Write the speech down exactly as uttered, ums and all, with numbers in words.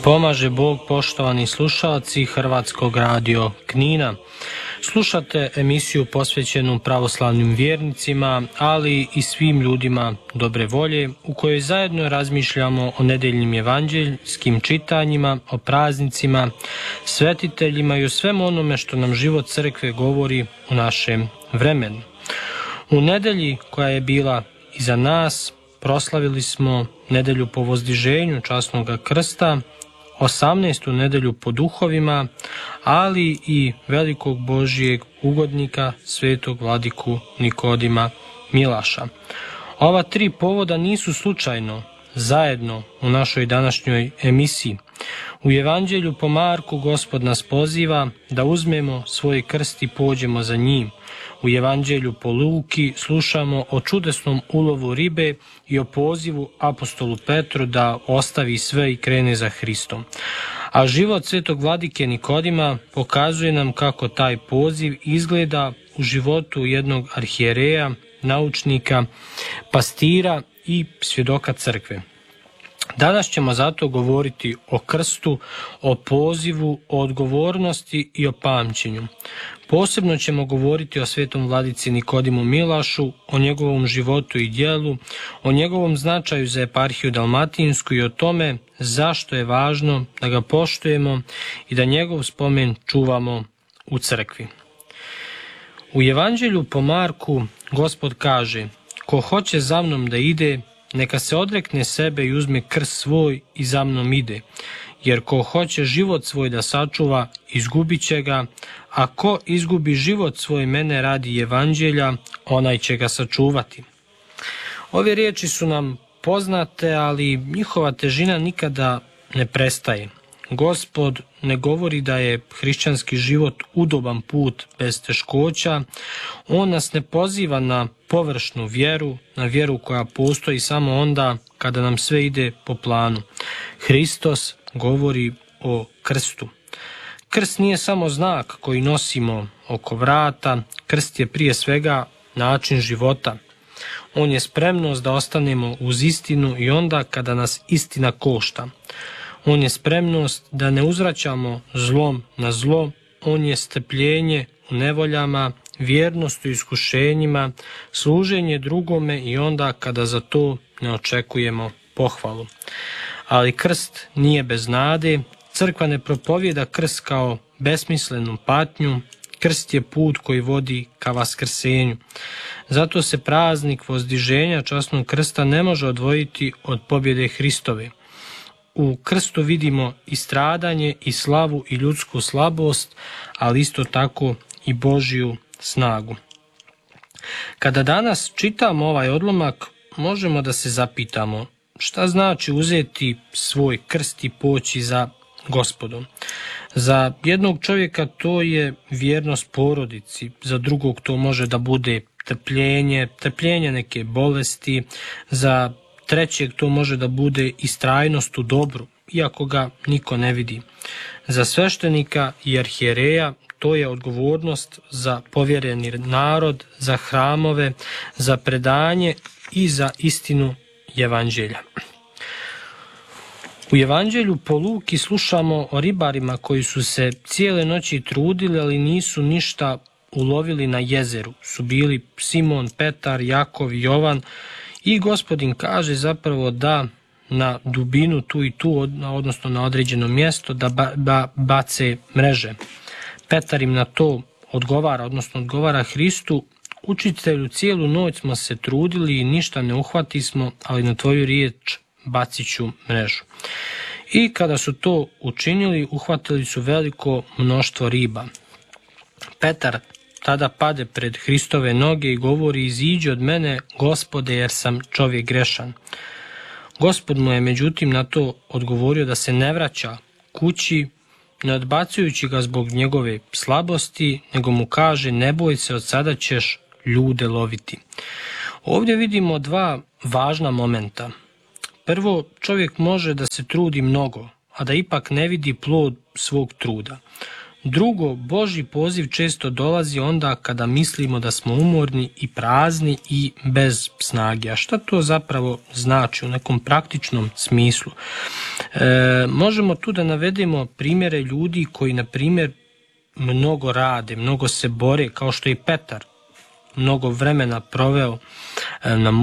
Pomaže Bog, poštovani slušalci Hrvatskog radio Knina. Slušate emisiju posvećenu pravoslavnim vjernicima, ali i svim ljudima dobre volje, u kojoj zajedno razmišljamo o nedeljnim evanđeljskim čitanjima, o praznicima, svetiteljima i o svemu onome što nam život crkve govori u našem vremenu. U nedelji koja je bila iza nas proslavili smo nedelju po vozdiženju časnog krsta, osamnaestu nedelju po duhovima, ali i velikog Božijeg ugodnika, svetog vladiku Nikodima Milaša. Ova tri povoda nisu slučajno zajedno u našoj današnjoj emisiji. U Evanđelju po Marku Gospod nas poziva da uzmemo svoj krst i pođemo za njim. U Evanđelju po Luki slušamo o čudesnom ulovu ribe i o pozivu apostolu Petru da ostavi sve i krene za Hristom. A život svetog vladike Nikodima pokazuje nam kako taj poziv izgleda u životu jednog arhijereja, naučnika, pastira i svjedoka crkve. Danas ćemo zato govoriti o krstu, o pozivu, o odgovornosti i o pamćenju. Posebno ćemo govoriti o svetom vladici Nikodimu Milašu, o njegovom životu i djelu, o njegovom značaju za eparhiju Dalmatinsku i o tome zašto je važno da ga poštujemo i da njegov spomen čuvamo u crkvi. U Evanđelju po Marku Gospod kaže: ko hoće za mnom da ide, neka se odrekne sebe i uzme krst svoj i za mnom ide. Jer ko hoće život svoj da sačuva, izgubit će ga, a ko izgubi život svoj mene radi evanđelja, onaj će ga sačuvati. Ove riječi su nam poznate, ali njihova težina nikada ne prestaje. Gospod ne govori da je hrišćanski život udoban put bez teškoća. On nas ne poziva na površnu vjeru, na vjeru koja postoji samo onda kada nam sve ide po planu. Hristos govori o krstu. Krst nije samo znak koji nosimo oko vrata, krst je prije svega način života. On je spremnost da ostanemo uz istinu i onda kada nas istina košta. On je spremnost da ne uzvraćamo zlom na zlo, on je strpljenje u nevoljama, vjernost u iskušenjima, služenje drugome i onda kada za to ne očekujemo pohvalu. Ali krst nije bez nade, crkva ne propovijeda krst kao besmislenu patnju, krst je put koji vodi ka vaskrsenju. Zato se praznik vozdiženja časnog krsta ne može odvojiti od pobjede Hristove. U krstu vidimo i stradanje, i slavu, i ljudsku slabost, ali isto tako i Božju snagu. Kada danas čitamo ovaj odlomak, možemo da se zapitamo šta znači uzeti svoj krst i poći za Gospodom. Za jednog čovjeka to je vjernost porodici, za drugog to može da bude trpljenje, trpljenje neke bolesti, za trećeg to može da bude istrajnost u dobru, iako ga niko ne vidi. Za sveštenika i arhijereja to je odgovornost za povjereni narod, za hramove, za predanje i za istinu evanđelja. U Evanđelju po Luki slušamo o ribarima koji su se cijele noći trudili, ali nisu ništa ulovili na jezeru. Su bili Simon, Petar, Jakov i Jovan i Gospodin kaže zapravo da na dubinu tu i tu, odnosno na određeno mjesto, da ba, ba, bace mreže. Petar im na to odgovara, odnosno odgovara Hristu: učitelju, cijelu noć smo se trudili i ništa ne uhvatismo, ali na tvoju riječ bacit ću mrežu. I kada su to učinili, uhvatili su veliko mnoštvo riba. Petar tada pade pred Hristove noge i govori: iziđi od mene, Gospode, jer sam čovjek grešan. Gospod mu je međutim na to odgovorio da se ne vraća kući, ne odbacujući ga zbog njegove slabosti, nego mu kaže: ne boj se, od sada ćeš ljude loviti. Ovdje vidimo dva važna momenta. Prvo, čovjek može da se trudi mnogo, a da ipak ne vidi plod svog truda. Drugo, Božji poziv često dolazi onda kada mislimo da smo umorni i prazni i bez snage. A šta to zapravo znači u nekom praktičnom smislu? E, možemo tu da navedemo primjere ljudi koji, na primjer, mnogo rade, mnogo se bore, kao što je Petar mnogo vremena proveo na